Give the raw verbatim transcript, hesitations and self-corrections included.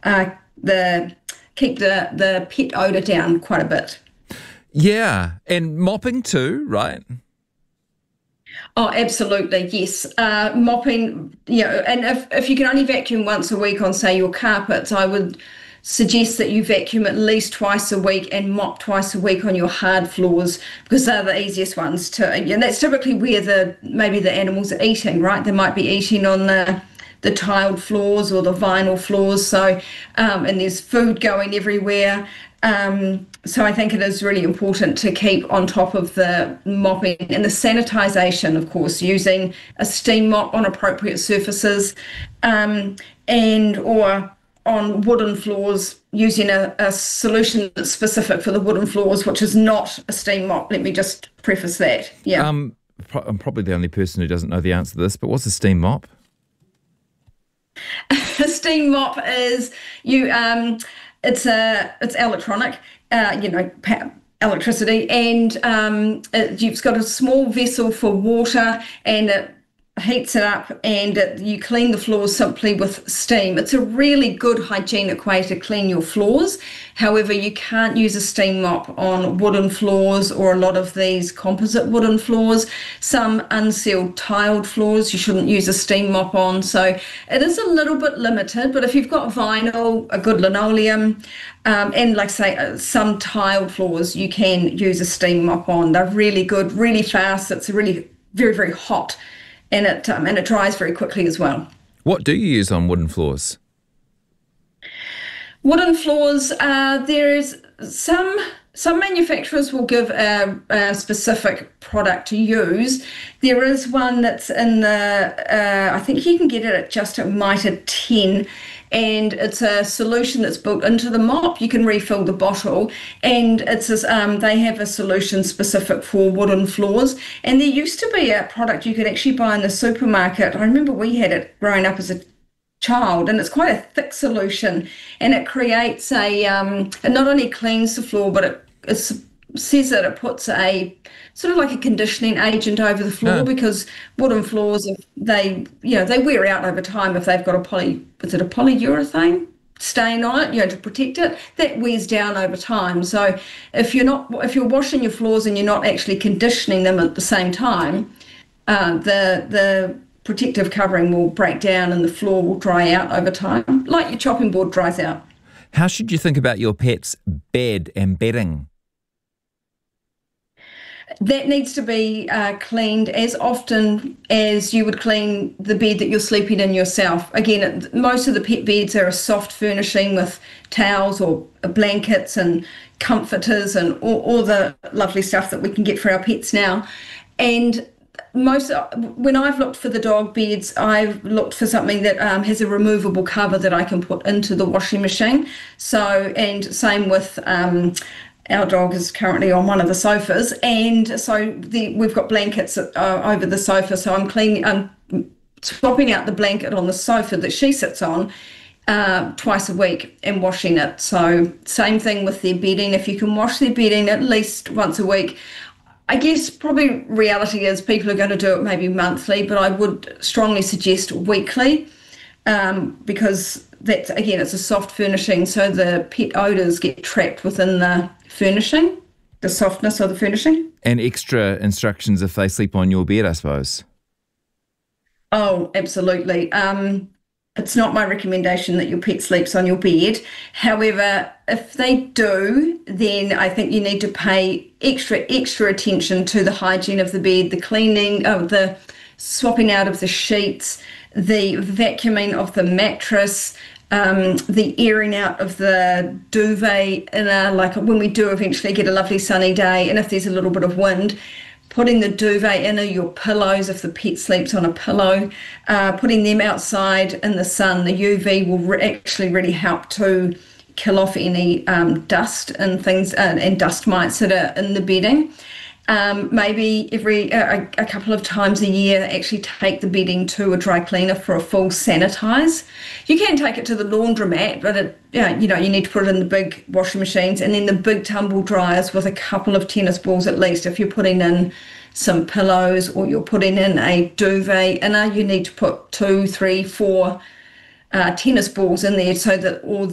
uh, the keep the, the pet odour down quite a bit. Yeah, and mopping too, right? Oh, absolutely, yes. Uh, mopping, you know, and if, if you can only vacuum once a week on, say, your carpets, I would suggest that you vacuum at least twice a week and mop twice a week on your hard floors because they're the easiest ones to, and that's typically where the maybe the animals are eating, right? They might be eating on the the tiled floors or the vinyl floors, so um, and there's food going everywhere. Um, so I think it is really important to keep on top of the mopping and the sanitisation, of course, using a steam mop on appropriate surfaces, um, and or on wooden floors using a, a solution that's specific for the wooden floors, which is not a steam mop. Let me just preface that. Yeah. Um, pro- I'm probably the only person who doesn't know the answer to this, but what's a steam mop? A steam mop is you. Um, it's a it's electronic. Uh, you know, pa- electricity, and um, it, you've got a small vessel for water, and it heats it up, and it, you clean the floors simply with steam. It's a really good hygienic way to clean your floors. However, you can't use a steam mop on wooden floors or a lot of these composite wooden floors. Some unsealed tiled floors you shouldn't use a steam mop on. So it is a little bit limited, but if you've got vinyl, a good linoleum, um, and like I say, uh, some tiled floors you can use a steam mop on. They're really good, really fast. It's really very, very hot. And it um, and it dries very quickly as well. What do you use on wooden floors? Wooden floors, uh, there's some some manufacturers will give a, a specific product to use. There is one that's in the, uh, I think you can get it at just at Mitre ten, and it's a solution that's built into the mop. You can refill the bottle, and it's a, um, they have a solution specific for wooden floors. And there used to be a product you could actually buy in the supermarket. I remember we had it growing up as a child, and it's quite a thick solution, and it creates a um it not only cleans the floor, but it, it says that it puts a sort of like a conditioning agent over the floor, Oh. because wooden floors, if they you know they wear out over time if they've got a poly is it a polyurethane stain on it, you know, to protect it, that wears down over time. So if you're not if you're washing your floors and you're not actually conditioning them at the same time, uh, the the protective covering will break down and the floor will dry out over time, like your chopping board dries out. How should you think about your pet's bed and bedding? That needs to be uh, cleaned as often as you would clean the bed that you're sleeping in yourself. Again, it, most of the pet beds are a soft furnishing with towels or blankets and comforters and all, all the lovely stuff that we can get for our pets now. And most when I've looked for the dog beds, I've looked for something that um, has a removable cover that I can put into the washing machine. So, and same with um, our dog is currently on one of the sofas, and so the, we've got blankets uh, over the sofa. So I'm cleaning, I'm swapping out the blanket on the sofa that she sits on uh, twice a week and washing it. So same thing with their bedding. If you can wash their bedding at least once a week. I guess probably reality is people are going to do it maybe monthly, but I would strongly suggest weekly, um, because that's, again, it's a soft furnishing, so the pet odours get trapped within the furnishing, the softness of the furnishing. And extra instructions if they sleep on your bed, I suppose. Oh, absolutely. Um, it's not my recommendation that your pet sleeps on your bed. However, if they do, then I think you need to pay extra, extra attention to the hygiene of the bed, the cleaning of the swapping out of the sheets, the vacuuming of the mattress, um, the airing out of the duvet inner, like when we do eventually get a lovely sunny day, and if there's a little bit of wind, putting the duvet inner, your pillows, if the pet sleeps on a pillow, uh, putting them outside in the sun. The U V will re- actually really help to kill off any um, dust and things uh, and dust mites that are in the bedding. Um, maybe every uh, a, a couple of times a year, actually take the bedding to a dry cleaner for a full sanitize. You can take it to the laundromat, but it, yeah, you know, you need to put it in the big washing machines, and then the big tumble dryers with a couple of tennis balls at least. If you're putting in some pillows or you're putting in a duvet inner, you need to put two, three, four uh, tennis balls in there so that all